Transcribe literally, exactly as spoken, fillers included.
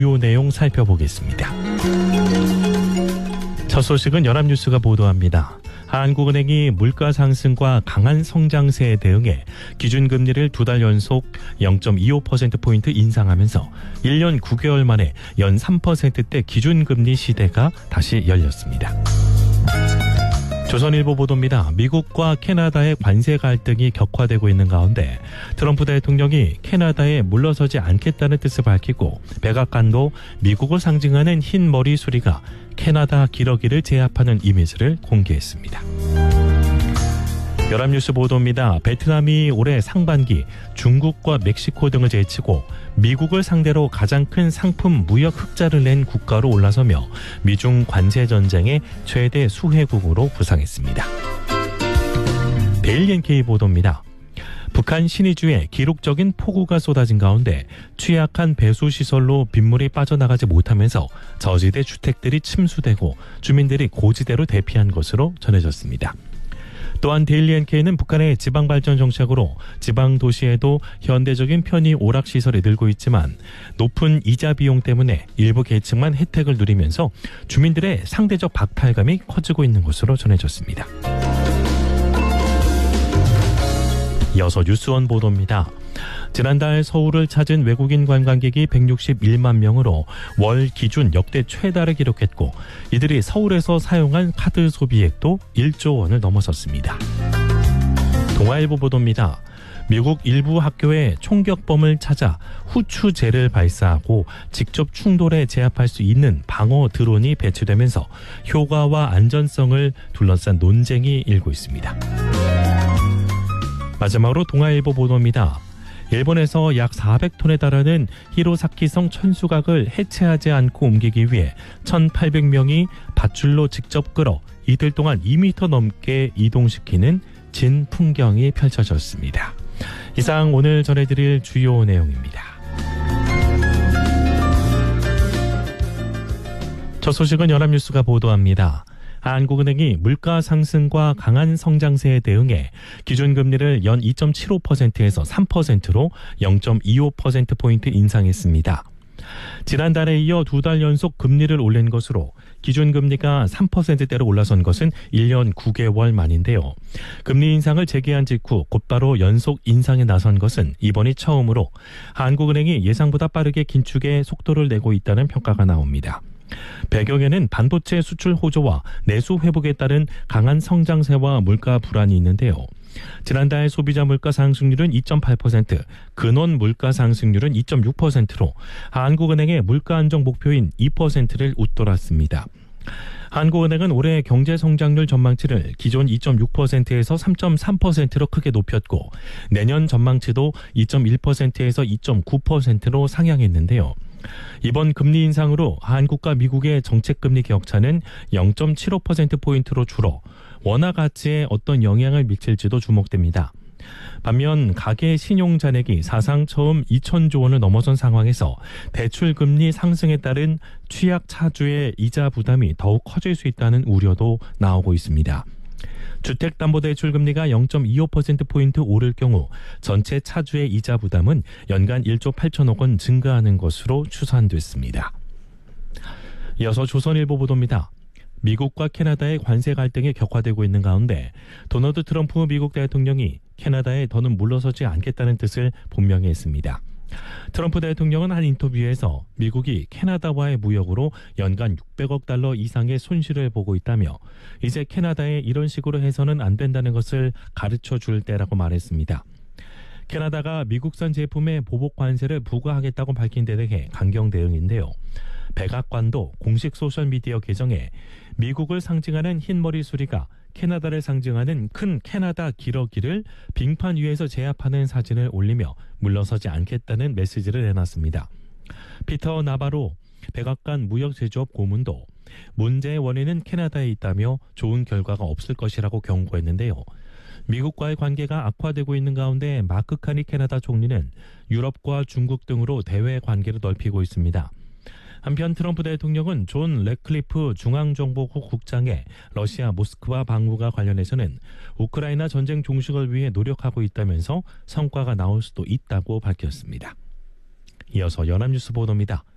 요 내용 살펴보겠습니다. 첫 소식은 연합뉴스가 보도합니다. 한국은행이 물가 상승과 강한 성장세에 대응해 기준금리를 두 달 연속 영 점 이오 퍼센트포인트 인상하면서 일 년 구 개월 만에 연 삼 퍼센트대 기준금리 시대가 다시 열렸습니다. 조선일보 보도입니다. 미국과 캐나다의 관세 갈등이 격화되고 있는 가운데 트럼프 대통령이 캐나다에 물러서지 않겠다는 뜻을 밝히고 백악관도 미국을 상징하는 흰 머리 수리가 캐나다 기러기를 제압하는 이미지를 공개했습니다. 연합뉴스 보도입니다. 베트남이 올해 상반기 중국과 멕시코 등을 제치고 미국을 상대로 가장 큰 상품 무역 흑자를 낸 국가로 올라서며 미중 관세 전쟁의 최대 수혜국으로 부상했습니다. 데일리 엔케이 보도입니다. 북한 신의주에 기록적인 폭우가 쏟아진 가운데 취약한 배수시설로 빗물이 빠져나가지 못하면서 저지대 주택들이 침수되고 주민들이 고지대로 대피한 것으로 전해졌습니다. 또한 데일리 엔케이는 북한의 지방발전 정책으로 지방 도시에도 현대적인 편의 오락시설이 늘고 있지만 높은 이자 비용 때문에 일부 계층만 혜택을 누리면서 주민들의 상대적 박탈감이 커지고 있는 것으로 전해졌습니다. 이어서 뉴스원 보도입니다. 지난달 서울을 찾은 외국인 관광객이 백육십일만 명으로 월 기준 역대 최다를 기록했고 이들이 서울에서 사용한 카드 소비액도 일조 원을 넘어섰습니다. 동아일보 보도입니다. 미국 일부 학교에 총격범을 찾아 후추제를 발사하고 직접 충돌에 제압할 수 있는 방어 드론이 배치되면서 효과와 안전성을 둘러싼 논쟁이 일고 있습니다. 마지막으로 동아일보 보도입니다. 일본에서 약 사백 톤에 달하는 히로사키성 천수각을 해체하지 않고 옮기기 위해 천팔백 명이 밧줄로 직접 끌어 이틀 동안 이 미터 넘게 이동시키는 진풍경이 펼쳐졌습니다. 이상 오늘 전해드릴 주요 내용입니다. 첫 소식은 연합뉴스가 보도합니다. 한국은행이 물가 상승과 강한 성장세에 대응해 기준금리를 연 이 점 칠오 퍼센트에서 삼 퍼센트로 영 점 이오 퍼센트포인트 인상했습니다. 지난달에 이어 두 달 연속 금리를 올린 것으로 기준금리가 삼 퍼센트대로 올라선 것은 일 년 구 개월 만인데요. 금리 인상을 재개한 직후 곧바로 연속 인상에 나선 것은 이번이 처음으로 한국은행이 예상보다 빠르게 긴축에 속도를 내고 있다는 평가가 나옵니다. 배경에는 반도체 수출 호조와 내수 회복에 따른 강한 성장세와 물가 불안이 있는데요. 지난달 소비자 물가 상승률은 이 점 팔 퍼센트, 근원 물가 상승률은 이 점 육 퍼센트로 한국은행의 물가 안정 목표인 이 퍼센트를 웃돌았습니다. 한국은행은 올해 경제 성장률 전망치를 기존 이 점 육 퍼센트에서 삼 점 삼 퍼센트로 크게 높였고 내년 전망치도 이 점 일 퍼센트에서 이 점 구 퍼센트로 상향했는데요. 이번 금리 인상으로 한국과 미국의 정책금리 격차는 영 점 칠오 퍼센트포인트로 줄어 원화 가치에 어떤 영향을 미칠지도 주목됩니다. 반면 가계 신용 잔액이 사상 처음 이천조 원을 넘어선 상황에서 대출금리 상승에 따른 취약 차주의 이자 부담이 더욱 커질 수 있다는 우려도 나오고 있습니다. 주택담보대출 금리가 영 점 이오 퍼센트포인트 오를 경우 전체 차주의 이자 부담은 연간 일조 팔천억 원 증가하는 것으로 추산됐습니다. 이어서 조선일보 보도입니다. 미국과 캐나다의 관세 갈등이 격화되고 있는 가운데 도널드 트럼프 미국 대통령이 캐나다에 더는 물러서지 않겠다는 뜻을 분명히 했습니다. 트럼프 대통령은 한 인터뷰에서 미국이 캐나다와의 무역으로 연간 육백억 달러 이상의 손실을 보고 있다며 이제 캐나다에 이런 식으로 해서는 안 된다는 것을 가르쳐 줄 때라고 말했습니다. 캐나다가 미국산 제품에 보복 관세를 부과하겠다고 밝힌 데 대해 강경 대응인데요. 백악관도 공식 소셜미디어 계정에 미국을 상징하는 흰머리 수리가 캐나다를 상징하는 큰 캐나다 기러기를 빙판 위에서 제압하는 사진을 올리며 물러서지 않겠다는 메시지를 내놨습니다. 피터 나바로 백악관 무역제조업 고문도 문제의 원인은 캐나다에 있다며 좋은 결과가 없을 것이라고 경고했는데요. 미국과의 관계가 악화되고 있는 가운데 마크 카니 캐나다 총리는 유럽과 중국 등으로 대외 관계를 넓히고 있습니다. 한편 트럼프 대통령은 존 래클리프 중앙정보국 국장의 러시아 모스크바 방문과 관련해서는 우크라이나 전쟁 종식을 위해 노력하고 있다면서 성과가 나올 수도 있다고 밝혔습니다. 이어서 연합뉴스 보도입니다.